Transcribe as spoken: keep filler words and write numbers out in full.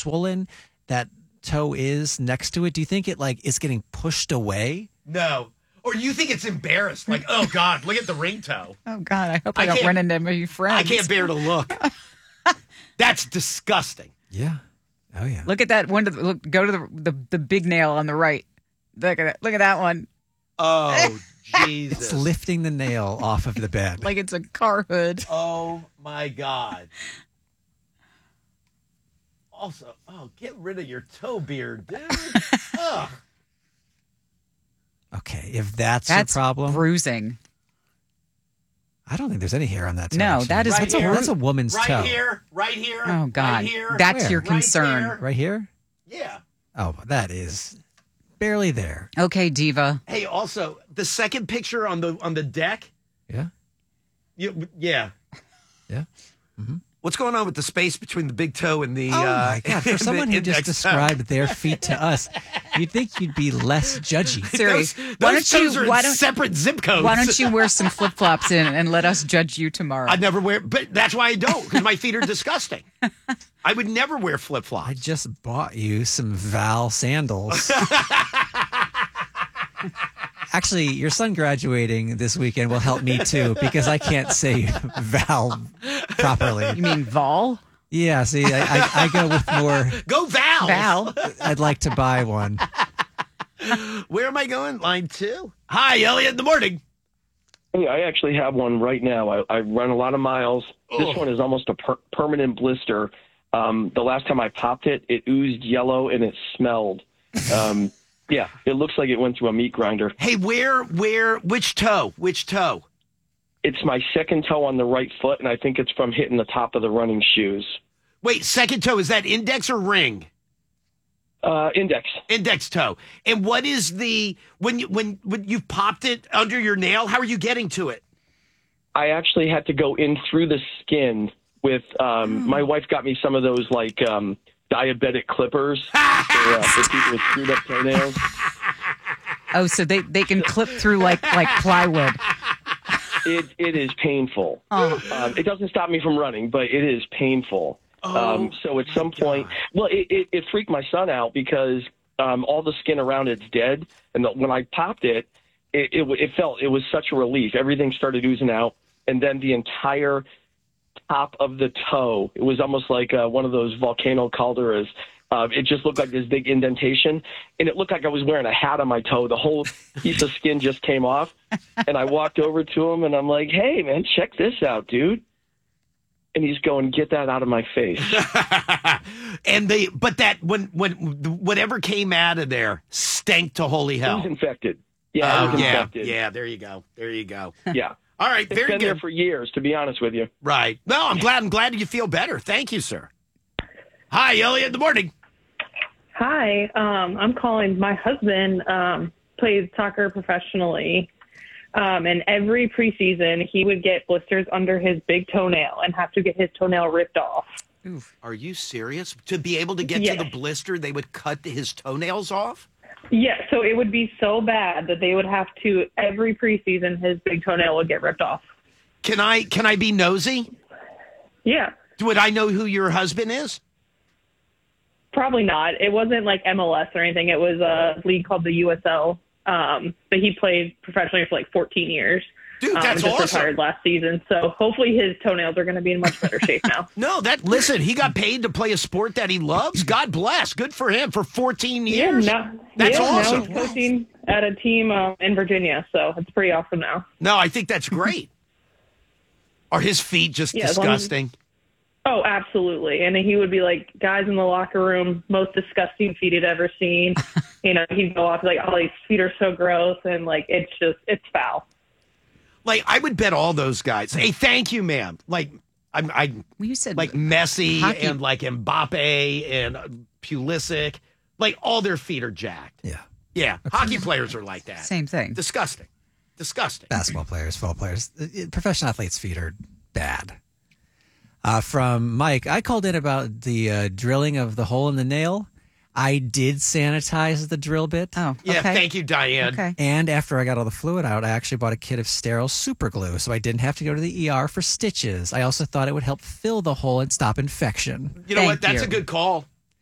swollen that toe is next to it, do you think it like is getting pushed away? No. Or you think it's embarrassed? Like, oh God, look at the ring toe. Oh God, I hope I, I don't can't- run into my friends. I can't bear to look. That's disgusting. Yeah. Oh yeah. Look at that one. To the, look, go to the, the the big nail on the right. Look at that. Look at that one. Oh Jesus! It's lifting the nail off of the bed. Like it's a car hood. Oh my God. Also, oh, get rid of your toe beard, dude. Ugh. Okay, if that's, That's your problem, bruising. I don't think there's any hair on that toe. No, actually. that is- Right that's, a, here. that's a woman's Right toe. here, right here. Oh God, right here. that's Where? your Right concern. there. Right here? Yeah. Oh, that is barely there. Okay, diva. Hey, also the second picture on the on the deck. Yeah. You, yeah. Yeah. What's going on with the space between the big toe and the? Oh uh, my God! For the someone who just index toe? described their feet to us, you'd think you'd be less judgy. Siri, Those, why those don't you- toes are in why don't- separate zip codes. Why don't you wear some flip flops in and let us judge you tomorrow? I never wear, but that's why I don't, because my feet are disgusting. I would never wear flip I flops. just bought you some Val sandals. Actually, your son graduating this weekend will help me too because I can't say Val properly. You mean Vol? Yeah, see, I, I, I go with more. Go Val. Val? I'd like to buy one. Where am I going? Line two. Hi, Elliot. In the morning. Hey, I actually have one right now. I, I run a lot of miles. Oh. This one is almost a per- permanent blister. Um, the last time I popped it, it oozed yellow and it smelled. Um, yeah, it looks like it went through a meat grinder. Hey, where, where, which toe? Which toe? It's my second toe on the right foot, and I think it's from hitting the top of the running shoes. Wait, second toe. Is that index or ring? Uh, index. Index toe. And what is the when you when when you've popped it under your nail? How are you getting to it? I actually had to go in through the skin with, um, my wife got me some of those, like, um, diabetic clippers for, uh, for people with screwed up toenails. Oh, so they, they can clip through like like plywood. It It is painful. Oh. Um, it doesn't stop me from running, but it is painful. Oh, um, so at some God. point, well, it, it, it freaked my son out because um, all the skin around it's dead. And the, when I popped it, it, it, it felt, it was such a relief. Everything started oozing out. And then the entire top of the toe, it was almost like uh, one of those volcano calderas. Uh, it just looked like this big indentation, and it looked like I was wearing a hat on my toe. The whole piece of skin just came off, and I walked over to him, and I'm like, hey, man, check this out, dude. And he's going, get that out of my face. And they, but that when when whatever came out of there stank to holy It hell. was infected. Yeah, it Oh was yeah, infected. yeah. There you go. There you go. Yeah. All right, It's very been there good. for years, to be honest with you. Right. No, I'm glad. I'm glad you feel better. Thank you, sir. Hi, Elliot. In the morning. Hi, um, I'm calling. My husband um, played soccer professionally, um, and every preseason he would get blisters under his big toenail and have to get his toenail ripped off. Are you serious? To be able to get Yes. to the blister, they would cut his toenails off? Yeah, so it would be so bad that they would have to, every preseason, his big toenail would get ripped off. Can I can I be nosy? Yeah, Would I know who your husband is? probably not. It wasn't like M L S or anything. It was a league called the U S L, um, but he played professionally for like fourteen years. Dude, um, that's just awesome. retired last season, so hopefully his toenails are going to be in much better shape now. No, that listen, he got paid to play a sport that he loves. God bless. Good for him for fourteen years. Yeah, now, That's yeah, awesome. Now he's coaching at a team uh, in Virginia, so it's pretty awesome now. No, I think that's great. Are his feet just Yeah, as long as- disgusting? Oh, absolutely. And he would be like, guys in the locker room, most disgusting feet he'd ever seen. You know, he'd go off like, oh, these feet are so gross, and like it's just it's foul. Like I would bet all those guys. Hey, thank you, ma'am. Like I'm, I Well, you said like Messi hockey- and like Mbappe and uh, Pulisic. Like all their feet are jacked. Yeah. Yeah, hockey players are like that. Same thing. Disgusting. Disgusting. Basketball players, football players, uh, professional athletes' feet are bad. Uh, from Mike, I called in about the uh, drilling of the hole in the nail. I did sanitize the drill bit. Oh, Yeah, okay. thank you, Diane. Okay. And after I got all the fluid out, I actually bought a kit of sterile super glue, so I didn't have to go to the E R for stitches. I also thought it would help fill the hole and stop infection. You know Thank what? That's you. a good call.